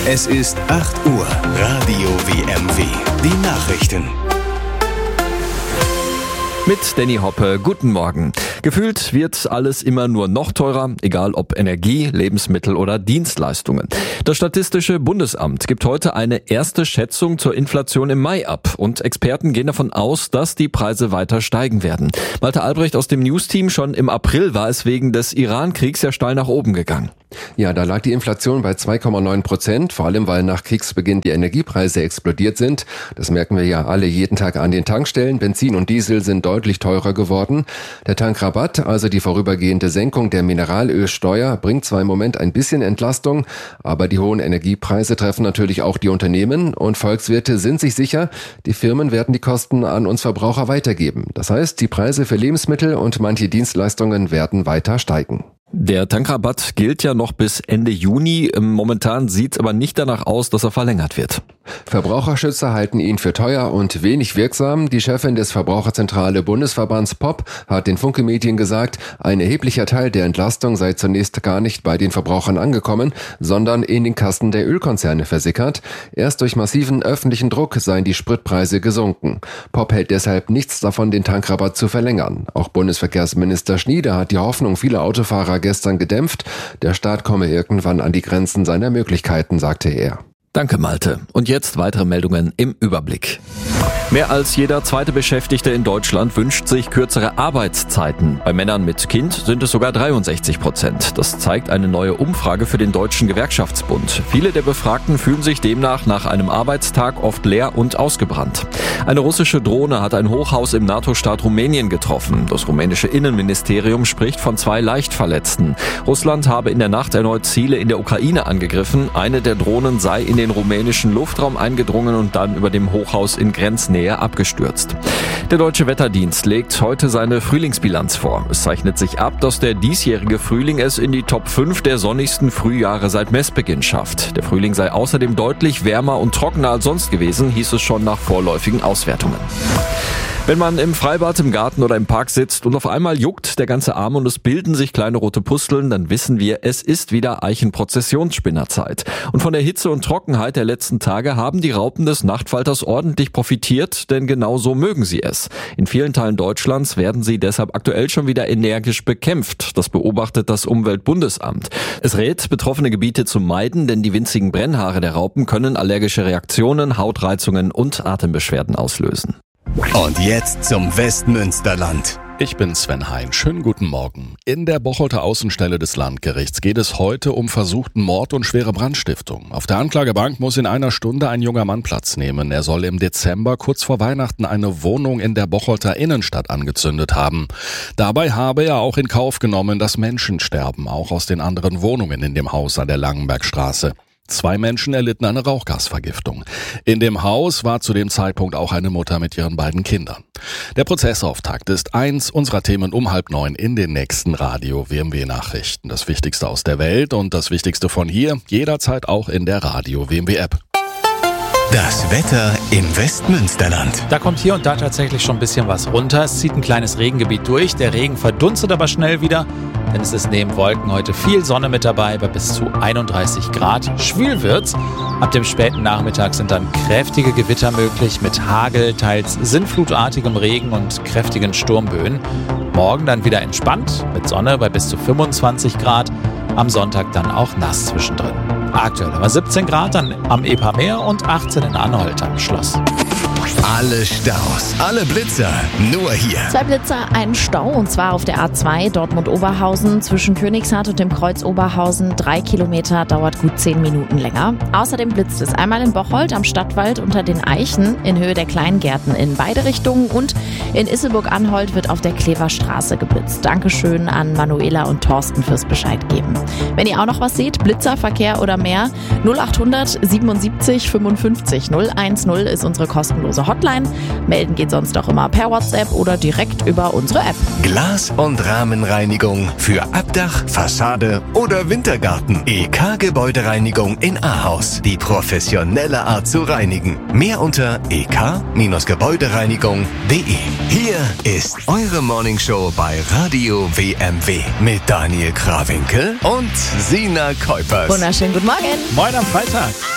Es ist 8 Uhr. Radio WMW. Die Nachrichten. Mit Danny Hoppe, guten Morgen. Gefühlt wird alles immer nur noch teurer, egal ob Energie, Lebensmittel oder Dienstleistungen. Das Statistische Bundesamt gibt heute eine erste Schätzung zur Inflation im Mai ab und Experten gehen davon aus, dass die Preise weiter steigen werden. Malte Albrecht aus dem News-Team, schon im April war es wegen des Iran-Kriegs ja steil nach oben gegangen. Ja, da lag die Inflation bei 2,9%, vor allem weil nach Kriegsbeginn die Energiepreise explodiert sind. Das merken wir ja alle jeden Tag an den Tankstellen. Benzin und Diesel sind deutlich teurer geworden. Der Tankrabatt, also die vorübergehende Senkung der Mineralölsteuer, bringt zwar im Moment ein bisschen Entlastung, aber die hohen Energiepreise treffen natürlich auch die Unternehmen und Volkswirte sind sich sicher, die Firmen werden die Kosten an uns Verbraucher weitergeben. Das heißt, die Preise für Lebensmittel und manche Dienstleistungen werden weiter steigen. Der Tankrabatt gilt ja noch bis Ende Juni. Momentan sieht es aber nicht danach aus, dass er verlängert wird. Verbraucherschützer halten ihn für teuer und wenig wirksam. Die Chefin des Verbraucherzentrale Bundesverbands POP hat den Funke-Medien gesagt, ein erheblicher Teil der Entlastung sei zunächst gar nicht bei den Verbrauchern angekommen, sondern in den Kassen der Ölkonzerne versickert. Erst durch massiven öffentlichen Druck seien die Spritpreise gesunken. POP hält deshalb nichts davon, den Tankrabatt zu verlängern. Auch Bundesverkehrsminister Schnieder hat die Hoffnung vieler Autofahrer gestern gedämpft. Der Staat komme irgendwann an die Grenzen seiner Möglichkeiten, sagte er. Danke, Malte. Und jetzt weitere Meldungen im Überblick. Mehr als jeder zweite Beschäftigte in Deutschland wünscht sich kürzere Arbeitszeiten. Bei Männern mit Kind sind es sogar 63%. Das zeigt eine neue Umfrage für den Deutschen Gewerkschaftsbund. Viele der Befragten fühlen sich demnach nach einem Arbeitstag oft leer und ausgebrannt. Eine russische Drohne hat ein Hochhaus im NATO-Staat Rumänien getroffen. Das rumänische Innenministerium spricht von 2 Leichtverletzten. Russland habe in der Nacht erneut Ziele in der Ukraine angegriffen. Eine der Drohnen sei in den rumänischen Luftraum eingedrungen und dann über dem Hochhaus in Grenznähe abgestürzt. Der Deutsche Wetterdienst legt heute seine Frühlingsbilanz vor. Es zeichnet sich ab, dass der diesjährige Frühling es in die Top 5 der sonnigsten Frühjahre seit Messbeginn schafft. Der Frühling sei außerdem deutlich wärmer und trockener als sonst gewesen, hieß es schon nach vorläufigen Auswertungen. Wenn man im Freibad, im Garten oder im Park sitzt und auf einmal juckt der ganze Arm und es bilden sich kleine rote Pusteln, dann wissen wir, es ist wieder Eichenprozessionsspinnerzeit. Und von der Hitze und Trockenheit der letzten Tage haben die Raupen des Nachtfalters ordentlich profitiert, denn genau so mögen sie es. In vielen Teilen Deutschlands werden sie deshalb aktuell schon wieder energisch bekämpft. Das beobachtet das Umweltbundesamt. Es rät, betroffene Gebiete zu meiden, denn die winzigen Brennhaare der Raupen können allergische Reaktionen, Hautreizungen und Atembeschwerden auslösen. Und jetzt zum Westmünsterland. Ich bin Sven Hein. Schönen guten Morgen. In der Bocholter Außenstelle des Landgerichts geht es heute um versuchten Mord und schwere Brandstiftung. Auf der Anklagebank muss in einer Stunde ein junger Mann Platz nehmen. Er soll im Dezember kurz vor Weihnachten eine Wohnung in der Bocholter Innenstadt angezündet haben. Dabei habe er auch in Kauf genommen, dass Menschen sterben, auch aus den anderen Wohnungen in dem Haus an der Langenbergstraße. 2 Menschen erlitten eine Rauchgasvergiftung. In dem Haus war zu dem Zeitpunkt auch eine Mutter mit ihren beiden Kindern. Der Prozessauftakt ist eins unserer Themen um 8:30 in den nächsten Radio WMW Nachrichten. Das Wichtigste aus der Welt und das Wichtigste von hier, jederzeit auch in der Radio WMW App. Das Wetter im Westmünsterland. Da kommt hier und da tatsächlich schon ein bisschen was runter. Es zieht ein kleines Regengebiet durch. Der Regen verdunstet aber schnell wieder, denn es ist neben Wolken heute viel Sonne mit dabei bei bis zu 31 Grad. Schwül wird's. Ab dem späten Nachmittag sind dann kräftige Gewitter möglich mit Hagel, teils sinnflutartigem Regen und kräftigen Sturmböen. Morgen dann wieder entspannt mit Sonne bei bis zu 25 Grad. Am Sonntag dann auch nass zwischendrin. Aktuell aber 17 Grad dann am Epermeer und 18 in Anholt am Schloss. Alle Staus, alle Blitzer, nur hier. 2 Blitzer, ein Stau, und zwar auf der A2 Dortmund-Oberhausen zwischen Königshardt und dem Kreuz Oberhausen. 3 Kilometer, dauert gut 10 Minuten länger. Außerdem blitzt es einmal in Bocholt am Stadtwald unter den Eichen in Höhe der Kleingärten in beide Richtungen, und in Isselburg-Anholt wird auf der Kleverstraße geblitzt. Dankeschön an Manuela und Thorsten fürs Bescheid geben. Wenn ihr auch noch was seht, Blitzer, Verkehr oder mehr, 0800 77 55 010 ist unsere kostenlose Hotline. Melden geht sonst auch immer per WhatsApp oder direkt über unsere App. Glas- und Rahmenreinigung für Abdach, Fassade oder Wintergarten. EK Gebäudereinigung in Ahaus. Die professionelle Art zu reinigen. Mehr unter ek-gebäudereinigung.de. Hier ist eure Morningshow bei Radio WMW mit Daniel Krawinkel und Sina Kuipers. Wunderschönen guten Morgen. Moin am Freitag.